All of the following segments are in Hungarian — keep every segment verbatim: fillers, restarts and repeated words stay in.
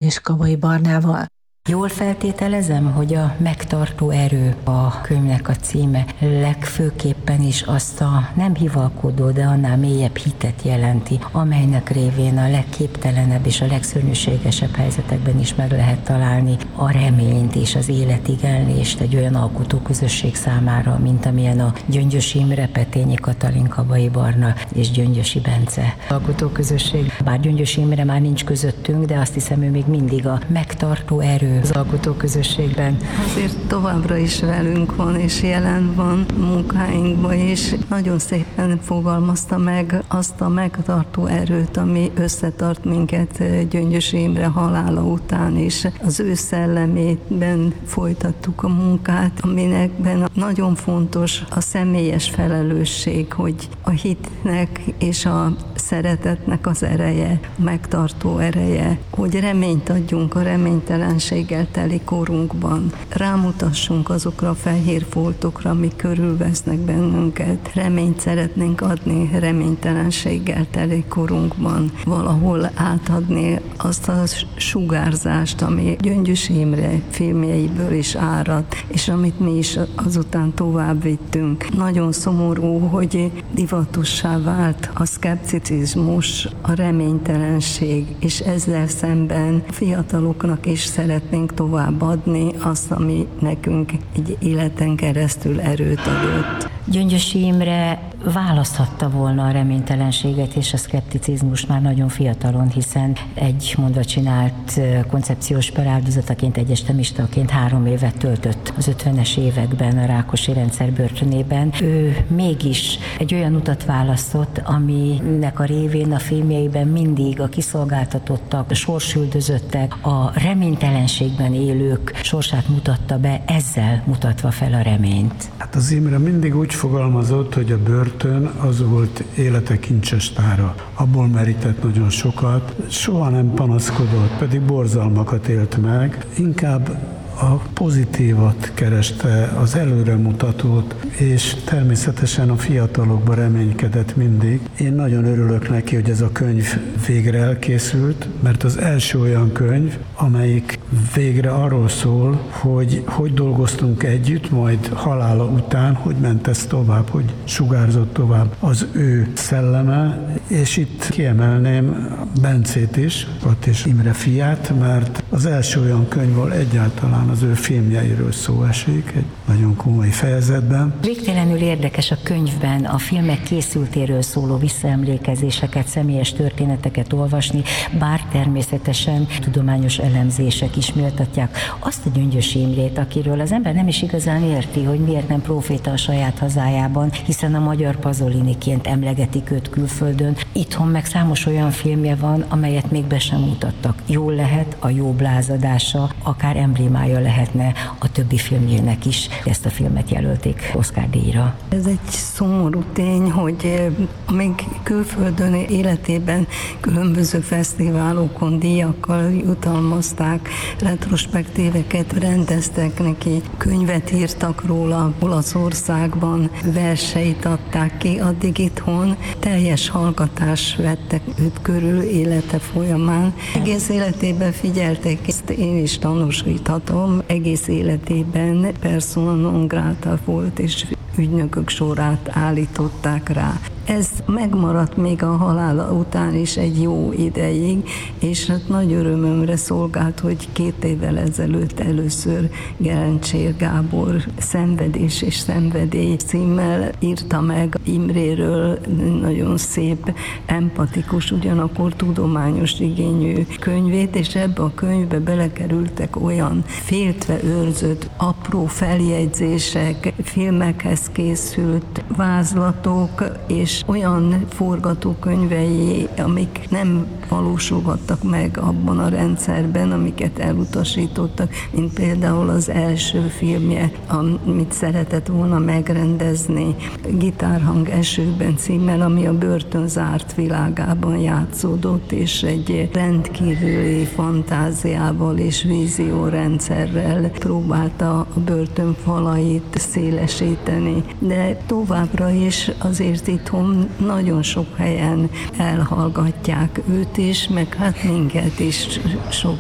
és Kabai Barnával. Jól feltételezem, hogy a megtartó erő a könyvnek a címe legfőképpen is azt a nem hivalkodó, de annál mélyebb hitet jelenti, amelynek révén a legképtelenebb és a legszörnyűségesebb helyzetekben is meg lehet találni a reményt és az életigenlést egy olyan alkotóközösség számára, mint amilyen a Gyöngyösi Imre, Petényi Katalin, Kabai Barna és Gyöngyösi Bence alkotóközösség. Bár Gyöngyösi Imre már nincs közöttünk, de azt hiszem, ő még mindig a megtartó erő az alkotóközösségben. Azért továbbra is velünk van, és jelen van munkáinkban, és nagyon szépen fogalmazta meg azt a megtartó erőt, ami összetart minket Gyöngyösi Imre halála után is. Az ő szellemében folytattuk a munkát, aminekben nagyon fontos a személyes felelősség, hogy a hitnek és a szeretetnek az ereje, megtartó ereje, hogy reményt adjunk a reménytelenséggel teli korunkban. Rámutassunk azokra a fehér foltokra, amik körülvesznek bennünket. Reményt szeretnénk adni reménytelenséggel teli korunkban. Valahol átadni azt a sugárzást, ami Gyöngyösi Imre filmjeiből is árad, és amit mi is azután tovább vittünk. Nagyon szomorú, hogy divatossá vált a szkepticizmus, a reménytelenség, és ezzel szemben fiataloknak is szeretnénk továbbadni azt, ami nekünk egy életen keresztül erőt adott. Gyöngyösi Imre választhatta volna a reménytelenséget és a szkepticizmust már nagyon fiatalon, hiszen egy mondva csinált koncepciós peráldozataként, egyestemistaként három évet töltött az ötvenes években a Rákosi rendszer börtönében. Ő mégis egy olyan utat választott, aminek a révén a filmjeiben mindig a kiszolgáltatottak, a sorsüldözöttek, a reménytelenségben élők sorsát mutatta be, ezzel mutatva fel a reményt. Hát az Imre mindig úgy fogalmazott, hogy a börtön az volt élete kincses tára. Abból merített nagyon sokat, soha nem panaszkodott, pedig borzalmakat élt meg, inkább a pozitívat kereste, az előremutatót, és természetesen a fiatalokba reménykedett mindig. Én nagyon örülök neki, hogy ez a könyv végre elkészült, mert az első olyan könyv, amelyik végre arról szól, hogy hogy dolgoztunk együtt, majd halála után, hogy ment ez tovább, hogy sugárzott tovább az ő szelleme, és itt kiemelném Bencét is, ott is Imre fiát, mert az első olyan könyv, ahol egyáltalán az ő filmjeiről szó esik, egy nagyon komoly fejezetben. Végtelenül érdekes a könyvben a filmek készültéről szóló visszaemlékezéseket, személyes történeteket olvasni, bár természetesen tudományos elemzések is méltatják azt a Gyöngyösi Imrét, akiről az ember nem is igazán érti, hogy miért nem próféta a saját hazájában, hiszen a magyar Pazoliniként emlegetik őt külföldön. Itthon meg számos olyan filmje van, amelyet még be sem mutattak. Jól lehet, a jobb lázadása akár emblémája lehetne a többi filmjének is. Ezt a filmet jelölték Oscar-díjra. Ez egy szomorú tény, hogy még külföldön életében különböző fesztiválokon díjakkal jutalmazták, retrospektíveket rendeztek neki, könyvet írtak róla, Olaszországban verseit adták ki, addig itthon teljes hallgatás vettek őt körül élete folyamán. Egész életében figyelték, ezt én is tanúsíthatom, egész életében persona non grata volt, és ügynökök sorát állították rá. Ez megmaradt még a halála után is egy jó ideig, és hát nagy örömömre szolgált, hogy két évvel ezelőtt először Gerencsér Gábor Szenvedés és szenvedély címmel írta meg Imréről nagyon szép, empatikus, ugyanakkor tudományos igényű könyvét, és ebbe a könyvbe belekerültek olyan féltve őrzött apró feljegyzések, filmekhez készült vázlatok, és olyan forgatókönyvei, amik nem valósulhattak meg abban a rendszerben, amiket elutasítottak, mint például az első filmje, amit szeretett volna megrendezni, Gitárhang esőben címmel, ami a börtön zárt világában játszódott, és egy rendkívüli fantáziával és víziórendszerrel próbálta a börtön falait szélesíteni. De továbbra is azért itthon nagyon sok helyen elhallgatják őt is, meg hát minket is sok esetben.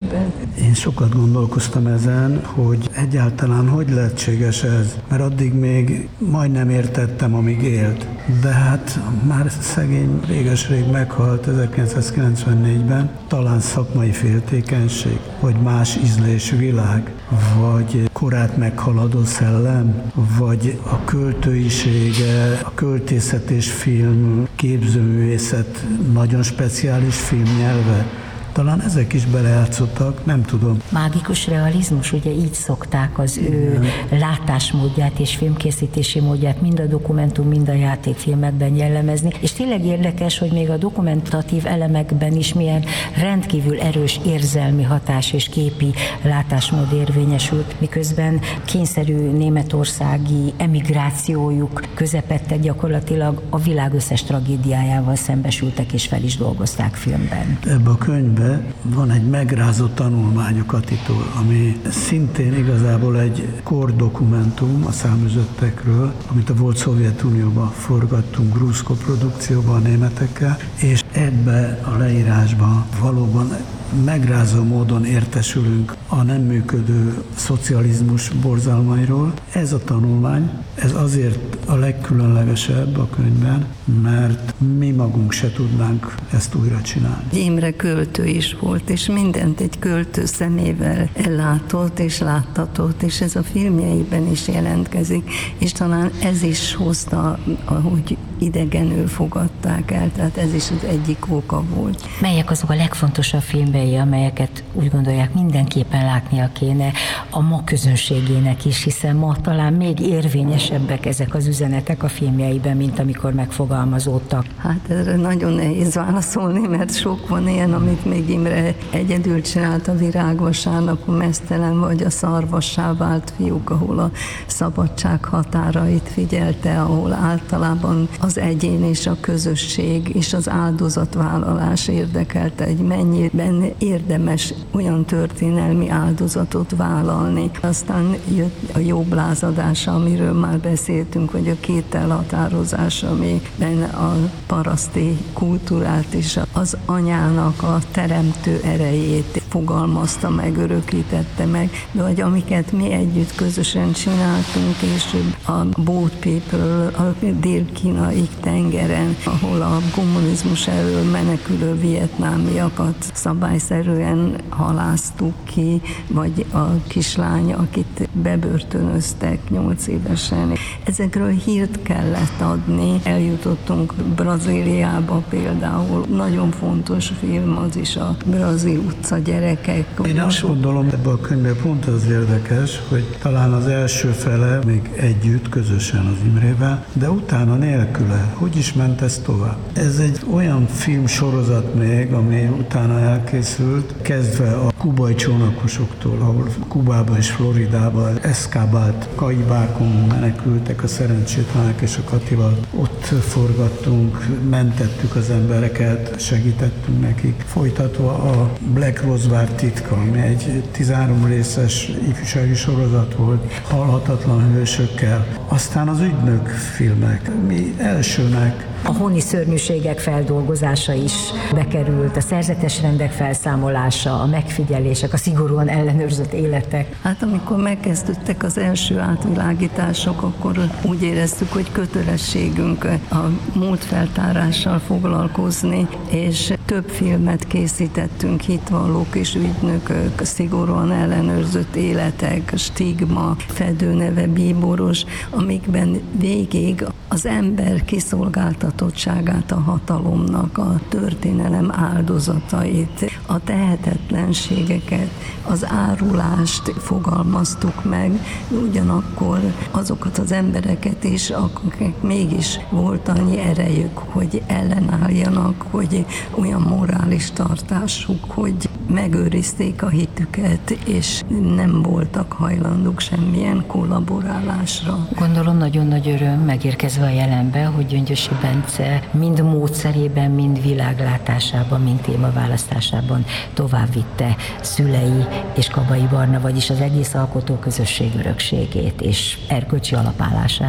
filmjeiben. Én sokat gondolkoztam ezen, hogy egyáltalán hogy lehetséges ez, mert addig még majdnem értettem, amíg élt. De hát már szegény réges-rég meghalt ezerkilencszázkilencvennégyben, talán szakmai féltékenység, vagy más ízlésű világ, vagy korát meghaladó szellem, vagy a költőisége, a költészet és film, képzőművészet nagyon speciális filmnyelve. Talán ezek is belejátszottak, nem tudom. Mágikus realizmus, ugye így szokták az ő látásmódját és filmkészítési módját mind a dokumentum, mind a játékfilmekben jellemezni, és tényleg érdekes, hogy még a dokumentatív elemekben is milyen rendkívül erős érzelmi hatás és képi látásmód érvényesült, miközben kényszerű németországi emigrációjuk közepette gyakorlatilag a világ összes tragédiájával szembesültek és fel is dolgozták filmben. Ebben a könyvben van egy megrázó tanulmány a Katitól, ami szintén igazából egy kordokumentum a száműzöttekről, amit a volt Szovjetunióban forgattunk grúz koprodukcióban a németekkel, és ebbe a leírásban valóban megrázó módon értesülünk a nem működő szocializmus borzalmairól. Ez a tanulmány, ez azért a legkülönlegesebb a könyvben, mert mi magunk se tudnánk ezt újra csinálni. Imre költő is volt, és mindent egy költő szemével látott és láttatott, és ez a filmjeiben is jelentkezik, és talán ez is hozta, ahogy idegenül fogadták el, tehát ez is az egyik oka volt. Melyek azok a legfontosabb filmjei, amelyeket úgy gondolják mindenképpen látnia kéne a ma közönségének is, hiszen ma talán még érvényesebbek ezek az üzenetek a filmjeiben, mint amikor megfogalmazódtak? Hát erre nagyon nehéz válaszolni, mert sok van ilyen, amit még Imre egyedül csinált, a Virágvasárnap, a Meztelen vagy a Szarvassá vált fiúk, ahol a szabadság határait figyelte, ahol általában az egyén és a közösség és az áldozatvállalás érdekelte, hogy mennyiben érdemes olyan történelmi áldozatot vállalni. Aztán jött a jobb lázadása, amiről már beszéltünk, vagy a kételhatározás, amiben a paraszti kultúrát és az anyának a teremtő erejét fogalmazta meg, örökítette meg, de vagy amiket mi együtt közösen csináltunk később, a Boat People, a dél-kínai tengeren, ahol a kommunizmus elől menekülő vietnámiakat szabályszerűen haláztuk ki, vagy a kislány, akit bebörtönöztek nyolc évesen. Ezekről hírt kellett adni. Eljutottunk Brazíliába például. Nagyon fontos film az is, a Brazil utca gyerekek. Én azt gondolom, ebben a könyvben pont az érdekes, hogy talán az első fele még együtt, közösen az Imrével, de utána nélküle. Hogy is ment ez tovább? Ez egy olyan filmsorozat még, ami utána elkészült, kezdve a kubai csónakosoktól, ahol Kubába és Floridába eszkábált kaibákon menekültek a szerencsétlenek, és a Katival ott forgattunk, mentettük az embereket, segítettünk nekik. Folytatva a Black Rose Vár titka, ami egy tizenhárom részes ifjúsági sorozat volt, halhatatlan hősökkel. Aztán az Ügynök filmek. Mi elsőnek a honi szörnyűségek feldolgozása is bekerült, a szerzetes rendek felszámolása, a megfigyelések, a szigorúan ellenőrzött életek. Hát amikor megkezdődtek az első átvilágítások, akkor úgy éreztük, hogy kötelességünk a múltfeltárással foglalkozni, és több filmet készítettünk, Hitvallók és Ügynökök, szigorúan ellenőrzött életek, Stigma, Fedőneve, Bíboros, amikben végig az ember kiszolgáltatottságát a hatalomnak, a történelem áldozatait, a tehetetlenségeket, az árulást fogalmaztuk meg, ugyanakkor azokat az embereket is, akiknek mégis volt annyi erejük, hogy ellenálljanak, hogy olyan morális tartásuk, hogy megőrizték a hitüket, és nem voltak hajlandók semmilyen kollaborálásra. Gondolom nagyon nagy öröm megérkezve a jelenbe, hogy Gyöngyösi Bence mind módszerében, mind világlátásában, mind témaválasztásában továbbvitte szülei és Kabai Barna, vagyis az egész alkotóközösség örökségét és erkölcsi alapállását.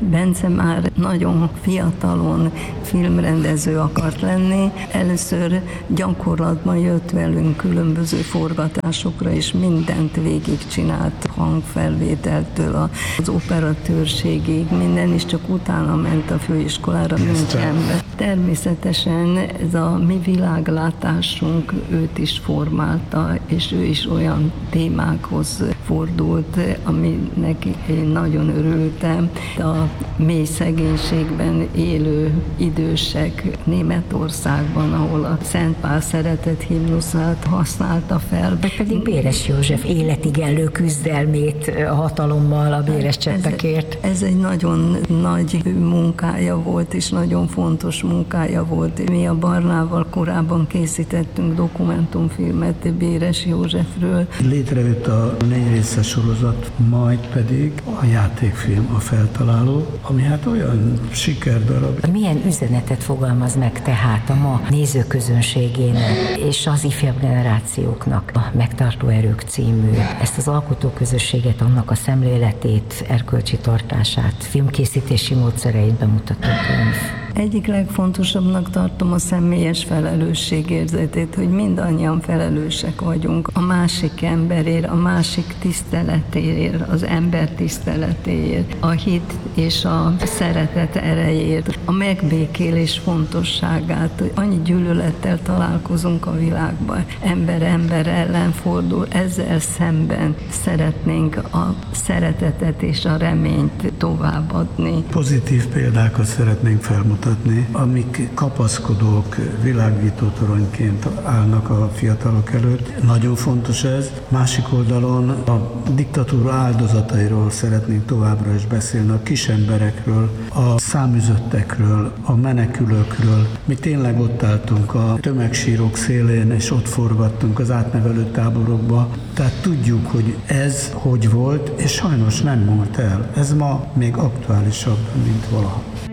Bence már nagyon fiatalon filmrendező akart lenni. Először gyakorlatban jött velünk különböző forgatásokra, és mindent végigcsinált, hangfelvételtől az operatőrségig, minden is, csak utána ment a főiskolára Münchenbe. Természetesen ez a mi világlátásunk őt is formálta, és ő is olyan témákhoz fordult, aminek én nagyon örültem. A mély szegénységben élő idősek Németországban, ahol a Szent Pál szeretet himnuszát használta fel. Vagy pedig Béres József életigenlő küzdelmét a hatalommal, a béres cseppekért. Ez, ez egy nagyon nagy munkája volt, és nagyon fontos munkája volt. Mi a Barnával korábban készítettünk dokumentumfilmet Béres Józsefről. Létrejött a négy részes sorozat, majd pedig a játékfilm, a Feltaláló, ami hát olyan sikerdarab. Milyen üzenetet fogalmaz meg tehát a ma nézőközönségének és az ifjabb generációknak a Megtartó erők című, ezt az alkotóközösséget, annak a szemléletét, erkölcsi tartását, filmkészítési módszereit bemutató könyv? Egyik legfontosabbnak tartom a személyes felelősségérzetét, hogy mindannyian felelősek vagyunk a másik emberért, a másik tiszteletéért, az ember tiszteletéért, a hit és a szeretet erejéért, a megbékélés fontosságát. Annyi gyűlölettel találkozunk a világban, ember ember ellen fordul, ezzel szemben szeretnénk a szeretetet és a reményt továbbadni. Pozitív példákat szeretnénk felmutatni, amik kapaszkodók, világítótoronyként állnak a fiatalok előtt. Nagyon fontos ez. Másik oldalon a diktatúra áldozatairól szeretnénk továbbra is beszélni, a kisemberekről, a száműzöttekről, a menekülőkről. Mi tényleg ott álltunk a tömegsírok szélén, és ott forgattunk az átnevelő táborokba. Tehát tudjuk, hogy ez hogy volt, és sajnos nem múlt el. Ez ma még aktuálisabb, mint valaha.